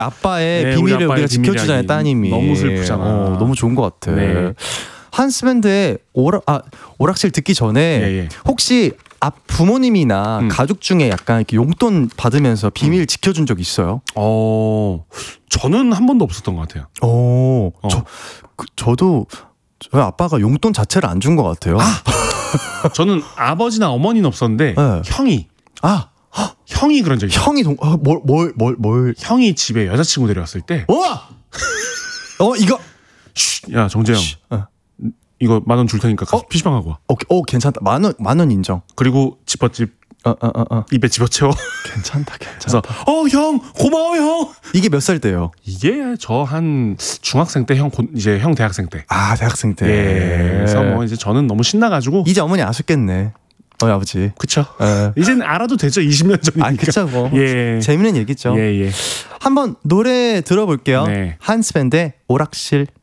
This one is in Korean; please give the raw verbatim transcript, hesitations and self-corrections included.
아빠의 네, 비밀을 우리 우리가 지켜주잖아요, 따님이. 너무 슬프잖아. 어, 너무 좋은 것 같아. 네. 한스밴드의 오락, 아, 오락실 듣기 전에 예, 예. 혹시 앞 부모님이나 음. 가족 중에 약간 이렇게 용돈 받으면서 비밀 지켜준 적 있어요? 어, 저는 한 번도 없었던 것 같아요. 오, 어. 저, 그, 저도 저희 아빠가 용돈 자체를 안 준 것 같아요. 저는 아버지나 어머니는 없었는데 네. 형이 아, 형이 그런 적이 있어요. 형이 동, 어, 뭘, 뭘, 뭘, 뭘. 형이 집에 여자친구 데려왔을 때 와! 어, 이거. 쉿, 야 정재영 어. 이거 만 원 줄 테니까 가서 어? 피시방 하고 와. 오케이, 오, 괜찮다. 만 원, 만 원 인정. 그리고 집어집 어, 어, 어, 어. 입에 집어채워. 괜찮다, 그래서 괜찮다. 어 형 고마워 형. 이게 몇 살 때요? 이게 저 한 중학생 때 형 이제 형 대학생 때. 아, 대학생 때. 예. 그래서 뭐 이제 저는 너무 신나가지고. 이제 어머니 아쉽겠네. 어이 아버지. 그쵸. 예. 이제는 알아도 되죠. 이십 년 전이니까. 아, 그쵸. 뭐. 예. 재밌는 얘기죠. 예, 예. 한번 노래 들어볼게요. 네. 한스밴드의 오락실.